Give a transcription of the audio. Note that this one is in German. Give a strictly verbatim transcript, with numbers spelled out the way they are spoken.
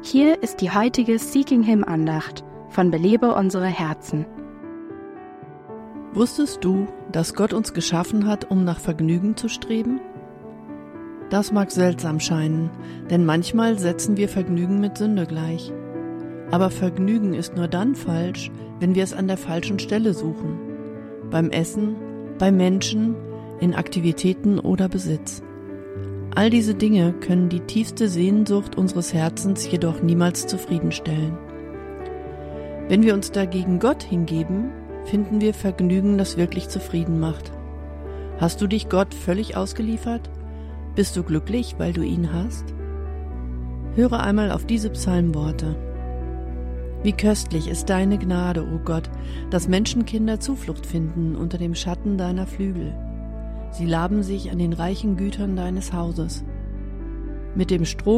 Hier ist die heutige Seeking Him Andacht von Belebe unsere Herzen. Wusstest du, dass Gott uns geschaffen hat, um nach Vergnügen zu streben? Das mag seltsam scheinen, denn manchmal setzen wir Vergnügen mit Sünde gleich. Aber Vergnügen ist nur dann falsch, wenn wir es an der falschen Stelle suchen. Beim Essen, bei Menschen, in Aktivitäten oder Besitz. All diese Dinge können die tiefste Sehnsucht unseres Herzens jedoch niemals zufriedenstellen. Wenn wir uns dagegen Gott hingeben, finden wir Vergnügen, das wirklich zufrieden macht. Hast du dich Gott völlig ausgeliefert? Bist du glücklich, weil du ihn hast? Höre einmal auf diese Psalmworte. Wie köstlich ist deine Gnade, o Gott, dass Menschenkinder Zuflucht finden unter dem Schatten deiner Flügel. Sie laben sich an den reichen Gütern deines Hauses. Mit dem Strom